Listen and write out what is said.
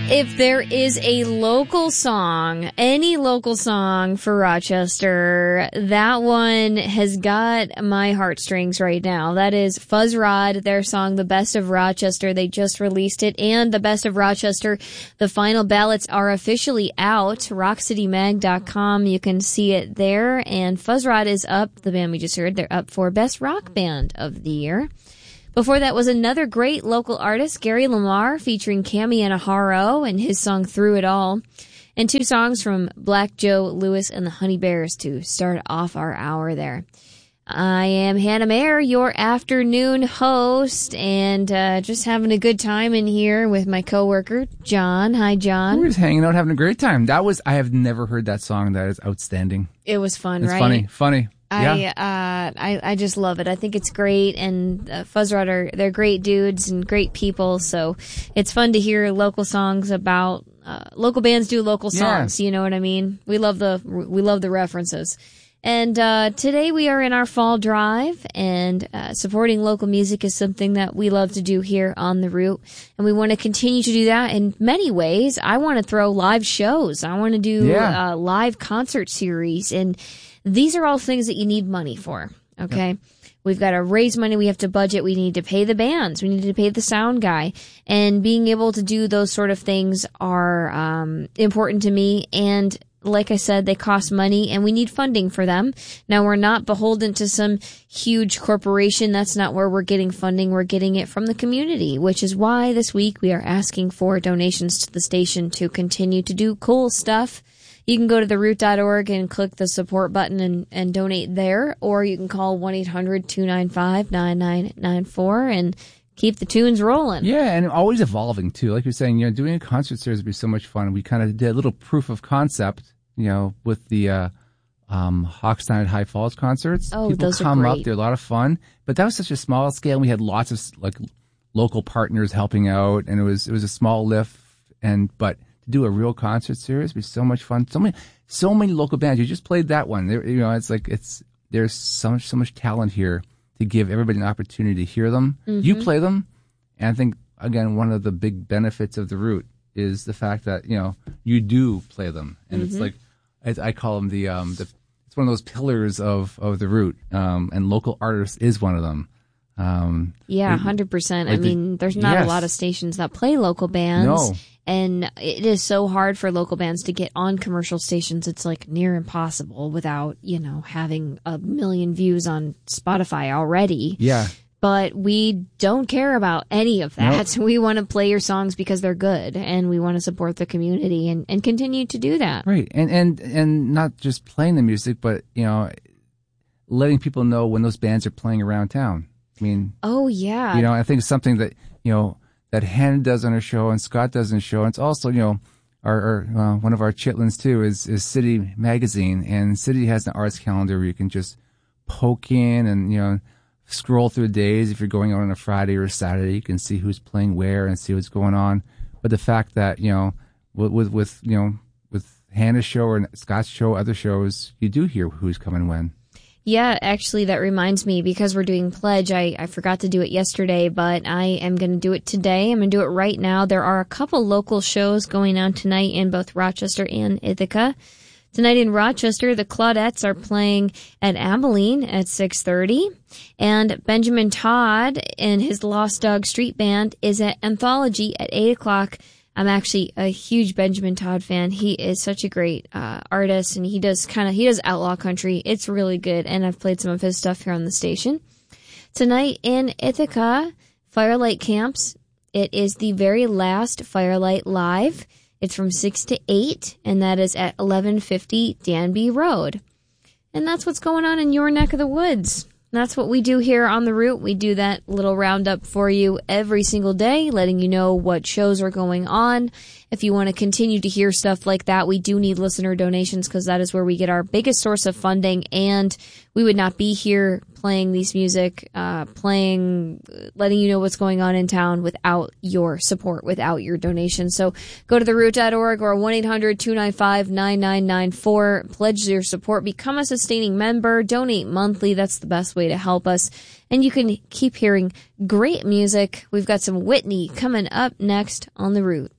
If there is a local song, any local song for Rochester, that one has got my heartstrings right now. That is Fuzz Rod, their song, The Best of Rochester. They just released it. And The Best of Rochester, the final ballots are officially out. RockCityMag.com. You can see it there. And Fuzz Rod is up, the band we just heard. They're up for Best Rock Band of the Year. Before that was another great local artist, Gary Lamar, featuring Cami Anaharo and his song Through It All. And two songs from Black Joe Lewis and the Honey Bears to start off our hour there. I am Hannah Mayer, your afternoon host, and just having a good time in here with my coworker, John. Hi, John. We're just hanging out, having a great time. I have never heard that song. That is outstanding. It was fun, it's right? It's funny. I just love it. I think it's great, and Fuzz Rod they're great dudes and great people. So it's fun to hear local songs about local bands do local songs. Yeah. You know what I mean? We love the references. And today we are in our fall drive, and supporting local music is something that we love to do here on The Root, and we want to continue to do that in many ways. I want to throw live shows. I want to do live concert series, and these are all things that you need money for, okay? Yep. We've got to raise money. We have to budget. We need to pay the bands. We need to pay the sound guy. And being able to do those sort of things are important to me. And like I said, they cost money, and we need funding for them. Now, we're not beholden to some huge corporation. That's not where we're getting funding. We're getting it from the community, which is why this week we are asking for donations to the station to continue to do cool stuff. You can go to theroot.org and click the support button and donate there, or you can call 1-800-295-9994 and keep the tunes rolling. Yeah, and always evolving, too. Like you're saying, doing a concert series would be so much fun. We kind of did a little proof of concept, with the Hawkstown at High Falls concerts. Oh, people those come are great. up, they're a lot of fun. But that was such a small scale, and we had lots of local partners helping out, and it was a small lift, but do a real concert series would be so much fun. So many local bands. You just played that one. There's so much talent here to give everybody an opportunity to hear them. Mm-hmm. You play them, and I think again one of the big benefits of The Root is the fact that you do play them, and it's like I call them it's one of those pillars of The Root, and local artists is one of them. 100%. I mean, there's not a lot of stations that play local bands. No. And it is so hard for local bands to get on commercial stations. It's like near impossible without, having 1 million views on Spotify already. Yeah. But we don't care about any of that. Nope. We want to play your songs because they're good, and we want to support the community and continue to do that. Right. And not just playing the music, but, letting people know when those bands are playing around town. I mean, oh yeah. I think it's something that, that Hannah does on her show and Scott does on his show. And it's also, our one of our chitlins too is City Magazine, and City has an arts calendar where you can just poke in and, scroll through the days. If you're going out on a Friday or a Saturday, you can see who's playing where and see what's going on. But the fact that, with Hannah's show or Scott's show, other shows, you do hear who's coming when. Yeah, actually, that reminds me, because we're doing Pledge, I forgot to do it yesterday, but I am going to do it today. I'm going to do it right now. There are a couple local shows going on tonight in both Rochester and Ithaca. Tonight in Rochester, the Claudettes are playing at Abilene at 6:30, and Benjamin Todd and his Lost Dog Street Band is at Anthology at 8 o'clock. I'm actually a huge Benjamin Todd fan. He is such a great artist, and he does outlaw country. It's really good, and I've played some of his stuff here on the station. Tonight in Ithaca, Firelight Camps. It is the very last Firelight Live. It's from 6 to 8, and that is at 1150 Danby Road. And that's what's going on in your neck of the woods. That's what we do here on The Root. We do that little roundup for you every single day, letting you know what shows are going on. If you want to continue to hear stuff like that, we do need listener donations, because that is where we get our biggest source of funding, and we would not be here playing these music, letting you know what's going on in town without your support, without your donation. So go to theroot.org or 1-800-295-9994. Pledge your support. Become a sustaining member. Donate monthly. That's the best way to help us. And you can keep hearing great music. We've got some Whitney coming up next on The Root.